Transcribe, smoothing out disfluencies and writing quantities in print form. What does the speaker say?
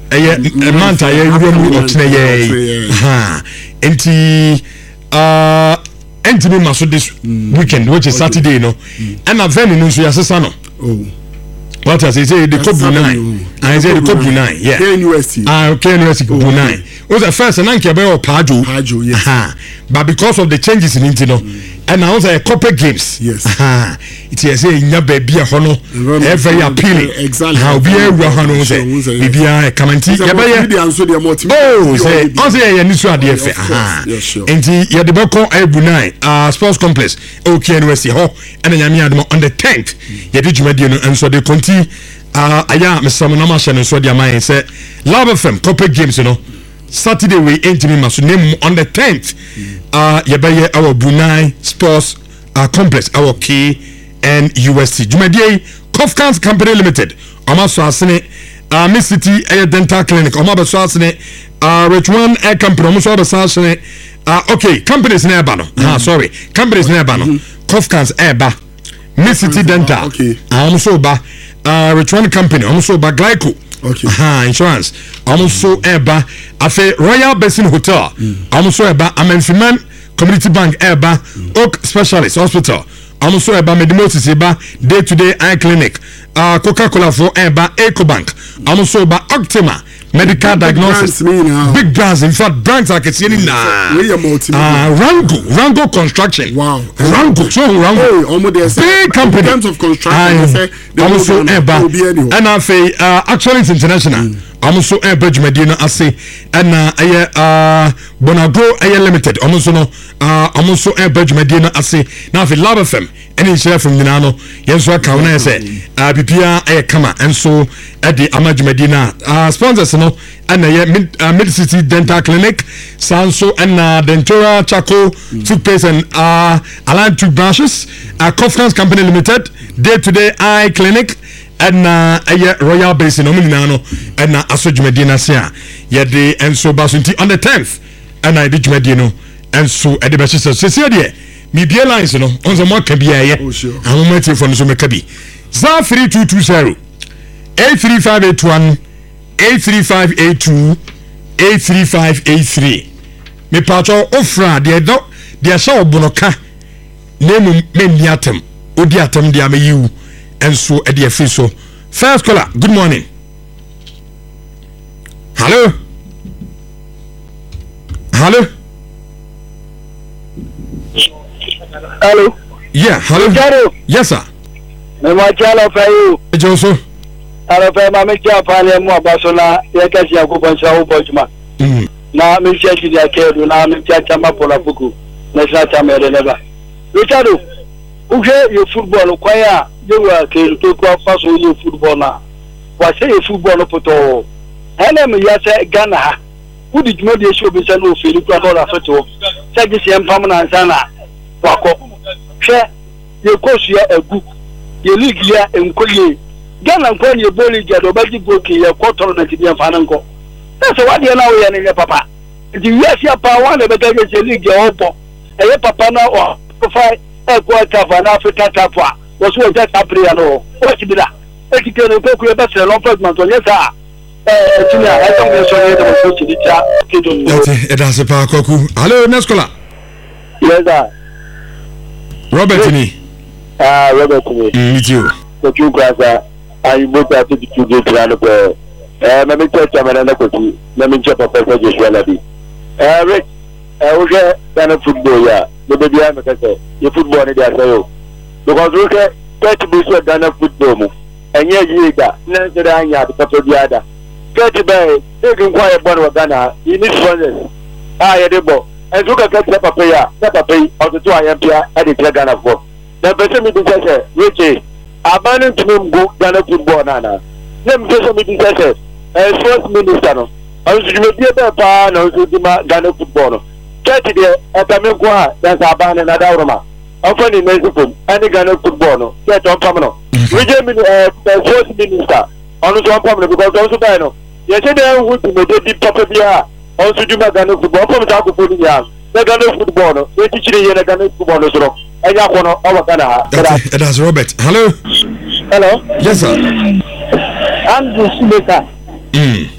manta ye wuramu otene ye enti entimi maso this weekend which is Saturday no and aveni no so yasesa no what I say the Kobu 9 I say the Kobu 9 yeah KNUST KNUST Kobu 9 was the first and anke be Pajo yes but because of the changes in it no and now say corporate games yes it is say nya baby a hono very appealing exactly how be a hono say bibia kamanti ya ba oh say ya nisu ade efe enti ya de beko Ebu 9 sports complex KNUST ho and nyame adom on the 10th ya de dwumade no enso de konti aya mesam na ma hye no so de aman say Love FM corporate games you know Saturday we entimi maso name on the 10th yebeye our Bunai Sports complex our KNUST Jumadi Kofkans Company Limited amaso asene Miss City Air Dental Clinic amaso asene Rich One Air Company amaso asene okay companies nearby no sorry companies nearby no Kofkans Airba Miss City Dental amaso ba Rich One Company amaso ba Glyco okay insurance also eba afa Royal Basin Hotel also eba Amenfiman Community Bank eba Oak Specialist Hospital also eba Medimosis eba Day to Day Eye Clinic Coca-Cola for eba Ecobank also eba Optima Medical Diagnosis big brands in fact brands like it's in Rango Construction Rango big company in terms of construction also eba and afa actually it's international also eba Medina ase and Bonago Air Limited also no also eba Medina ase na afa Love FM any share from Dinano yenso aka na say bibia kama and so at the Amaj Medina sponsors no and Mid City Dental Clinic Sanso and Dentura Chaco toothpaste and Align toothbrushes Conference Company Limited Day to Day Eye Clinic and Royal Basin Ominano and Asoj Medina Sia yede and so basunti on the 10th and I did Medino and so at the best said me be lines no on the more can be a I'm waiting for so mekabi 3220 83581 83582 83583 me pato ofra de do de sha obonoka nemu mendiatem odiatem de ameyu enso e de afi so first caller good morning hello yeah hello yes sir me ma chala fa you Joso ara fa ma me cha pa le mo abasona ye ka sia ko bon sa wo bojuma na me sia ki ya ke do na me cha chama pola fuku na sa chama ele neba Richardo uje yo football kwa ya je wa ke to ko fa so yo football na wa se yo football no poto ene me ya se Ghana ha udi djuma de show be se no feli kwa dola foto se gi se empam na nsana wako hwe ye kosu ya egu ye league ya enkoye Ghana nko ye boli je do baji goki ye kwotoro na tibi amfa nanko that's what you know ye ne papa the yes ya pa one be ga je league ya opo eye papa na o profile e ko ta fa na Africa Cup a wo so je ta player no o ti bida e ti kene ko ku e be se long fragment o yes a tinya I don't know so ye do so ti cha kedo e da se pa koku hello Nescola yes sir Robert ni Robert ni meet you so you guys I both have to do the plan of na me tell chamana na kotu na me check papa Joshua Labi Rick we get football ya the baby am ka say your football ni dey asayo because we get 30 busu Ghana football mu enye yiga na se da anya the papa biada 30 bay e kin kwa e born wa Ghana you need sponsors ye dey bo and so ka papa ya papa yi o to ayempia e dey Ghana for the person me dey say Rick abandon to me go Ghana football na nem person me dey say sports minister no I should be able to know the Ghana football no church there etamen ko ha that's abandon na dawroma afọ ni Mexico any Ghana football no church on pam no we get sports minister on so pam no because also die no you say dem who to dey papa bia on so do Ghana football pam ta ko fodi ya Ghana football no we teach you na Ghana football no so enya ko no o waka na that's Robert hello hello yes sir I'm the Subeka